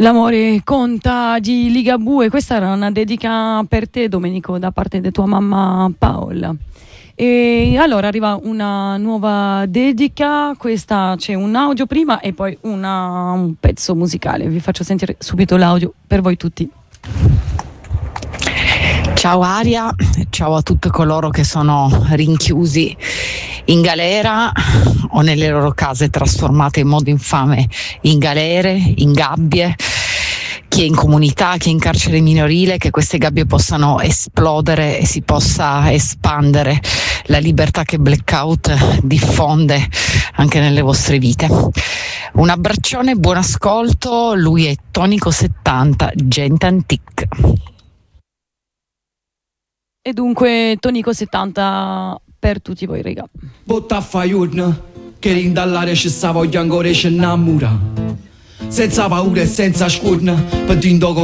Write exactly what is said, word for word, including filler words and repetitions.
L'amore conta di Ligabue. Questa era una dedica per te, Domenico, da parte di tua mamma Paola. E allora arriva una nuova dedica. Questa c'è un audio prima e poi una, un pezzo musicale. Vi faccio sentire subito l'audio per voi tutti. Ciao Aria, ciao a tutti coloro che sono rinchiusi in galera o nelle loro case trasformate in modo infame in galere, in gabbie, chi è in comunità, chi è in carcere minorile, che queste gabbie possano esplodere e si possa espandere la libertà che Blackout diffonde anche nelle vostre vite. Un abbraccione, buon ascolto, lui è Tonico settanta, Gente Antique. E dunque Tonico settanta per tutti voi, raga. Botta faiurna, che rindallare ci sta voglia ancora ci innamora. Senza paura e senza scurna, per